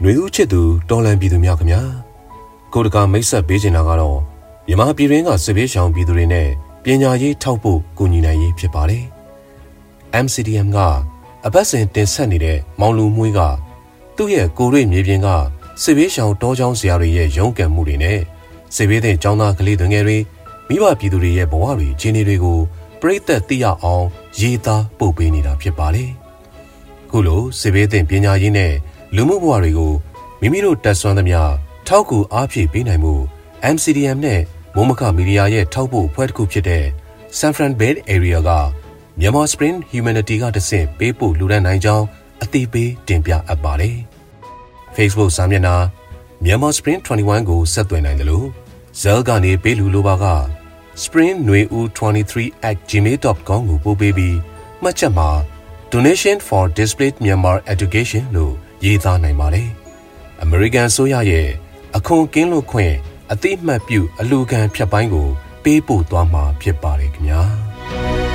နှွေဦးချစ်သူတော်လန်ပြည်သူများခင်ဗျာကိုတကာမိတ်ဆက်ပေးချင်တာကတော့မြန်မာပြည်တွင်းကစစ်ဘေးရှောင်ပြည်သူတွေနဲ့ပညာရေးထောက်ဖို့ကူညီနိုင်ရေးဖြစ်ပါတယ် MCDM ကအပတ်စဉ်တင်ဆက်နေတဲ့မောင်လူမွေးကသူ့ရဲ့ကိုရိမြေပြင်ကစစ်ဘေးရှောင်တောချောင်းဆရာတွေရဲ့ရုန်းကန်မှုတွေနဲ့စစ်ဘေးသင့်ကျောင်းသားကလေးငယ်တွေမိဘပြည်သူတွေရဲ့ဘဝတွေခြေနေတွေကိုပြိသက်သိရအောင်ရေးသားပို့ပေးနေတာဖြစ်ပါတယ်ခုလိုစစ်ဘေးသင့်ပညာရေးနဲ့လူမှုဘဝတွေကိုမိမိတို့တက်ဆွမ်းသမျှထောက်ကူအားဖြည့်ပေးနိုင်မှု MCDM နဲ့မိုးမခမီဒီယာရဲ့ထောက်ဖို့အဖွဲ့တစ်ခုဖြစ်တဲ့ San Fran Bay Area ကMyanmar Spring Humanity ကတဆင့်ပေးပို့လူဒန်းနိုင်ကြောင်းအသိပေးတင်ပြအပ်ပါတယ်။ Facebook စာမျက်နှာ Myanmar Spring 21ကိုဆက်သွယ်နိုင်တယ်လို့ Zelle ကနေပေးလူလိုပါက springnueu23@gmail.com ကိုပို့ပေးပြီးမှတ်ချက်မှာ Donation for Displaced Myanmar Education လို့ရေးသားနိုင်ပါတယ်။ American ဆိုရရဲ့အခွန်ကင်းလွတ်ခွင့်အတိအမှတ်ပြုအလူခံဖြတ်ပိုင်းကိုပေးပို့သွားမှာဖြစ်ပါတယ်ခင်ဗျာ။